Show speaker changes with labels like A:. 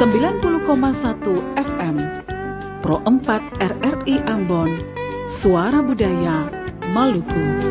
A: 90,1 FM Pro 4 RRI Ambon, Suara Budaya Maluku.